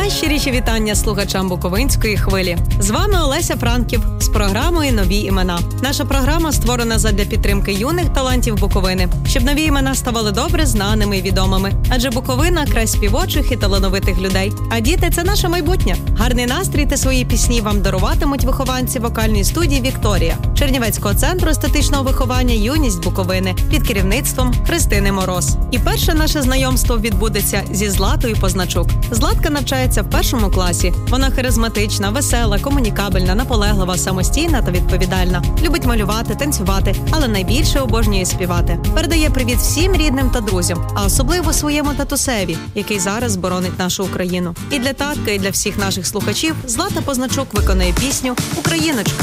Найщиріші вітання слухачам Буковинської хвилі. З вами Олеся Франків з програмою «Нові імена». Наша програма створена задля підтримки юних талантів Буковини, щоб нові імена ставали добре знаними і відомими. Адже Буковина – край співочих і талановитих людей. А діти – це наше майбутнє. Гарний настрій та свої пісні вам даруватимуть вихованці вокальної студії «Вікторія» Чернівецького центру естетичного виховання «Юність Буковини» під керівництвом Христини Мороз. І перше наше знайомство відбудеться зі Златою Позначук. Златка навчається в 1 класі. Вона харизматична, весела, комунікабельна, наполеглива, самостійна та відповідальна. Любить малювати, танцювати, але найбільше обожнює співати. Передає привіт всім рідним та друзям, а особливо своєму татусеві, який зараз боронить нашу Україну. І для татка, і для всіх наших слухачів Злата Позначук виконує пісню «Україночка».